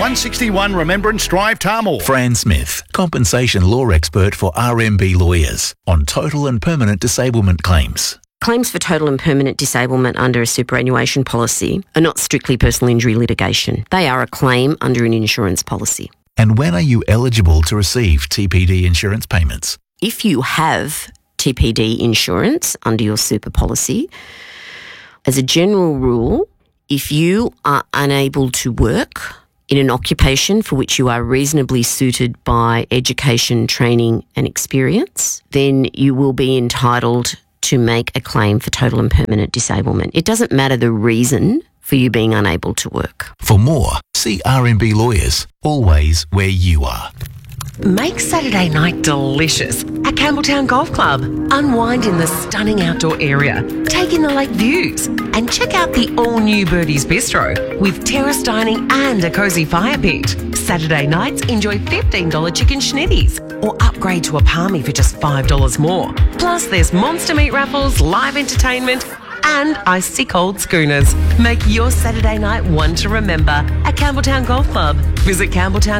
161 Remembrance Drive, Tarmore. Fran Smith, compensation law expert for RMB Lawyers on total and permanent disablement claims. Claims for total and permanent disablement under a superannuation policy are not strictly personal injury litigation. They are a claim under an insurance policy. And when are you eligible to receive TPD insurance payments? If you have TPD insurance under your super policy, as a general rule, if you are unable to work in an occupation for which you are reasonably suited by education, training and experience, then you will be entitled to make a claim for total and permanent disablement. It doesn't matter the reason for you being unable to work. For more, see RMB Lawyers, always where you are. Make Saturday night delicious at Campbelltown Golf Club. Unwind in the stunning outdoor area, take in the lake views, and check out the all-new Birdie's Bistro with terrace dining and a cosy fire pit. Saturday nights, enjoy $15 chicken schnitties or upgrade to a palmy for just $5 more. Plus, there's monster meat raffles, live entertainment, and icy cold schooners. Make your Saturday night one to remember at Campbelltown Golf Club. Visit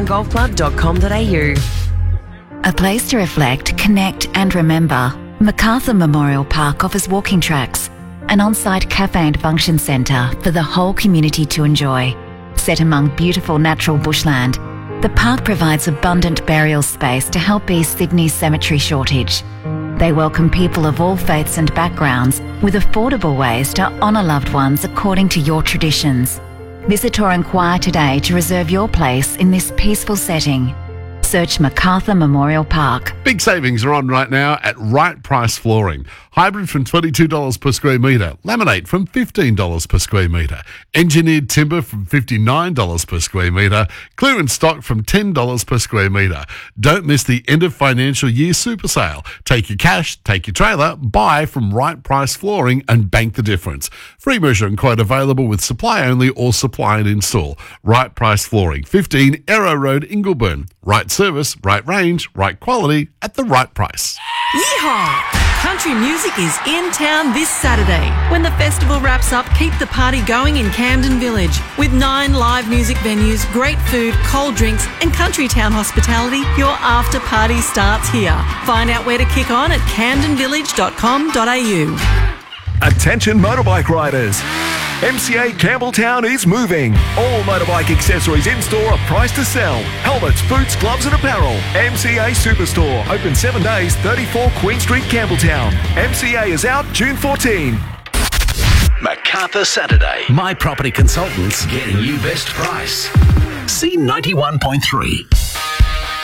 campbelltowngolfclub.com.au. A place to reflect, connect and remember. MacArthur Memorial Park offers walking tracks, an on-site cafe and function centre for the whole community to enjoy. Set among beautiful natural bushland, the park provides abundant burial space to help ease Sydney's cemetery shortage. They welcome people of all faiths and backgrounds with affordable ways to honour loved ones according to your traditions. Visit or inquire today to reserve your place in this peaceful setting. Search MacArthur Memorial Park. Big savings are on right now at Right Price Flooring. Hybrid from $22 per square metre. Laminate from $15 per square metre. Engineered timber from $59 per square metre. Clearance stock from $10 per square metre. Don't miss the end of financial year super sale. Take your cash, take your trailer, buy from Right Price Flooring and bank the difference. Free measure and quote available with supply only or supply and install. Right Price Flooring, 15 Arrow Road, Ingleburn. Right service, right range, right quality at the right price. Yeehaw! Country music is in town this Saturday. When the festival wraps up, keep the party going in Camden Village. With 9 live music venues, great food, cold drinks and country town hospitality, your after party starts here. Find out where to kick on at camdenvillage.com.au. Attention motorbike riders. MCA Campbelltown is moving. All motorbike accessories in store are priced to sell. Helmets, boots, gloves and apparel. MCA Superstore. Open 7 days, 34 Queen Street, Campbelltown. MCA is out June 14. MacArthur Saturday. My Property Consultants getting you best price. C91.3.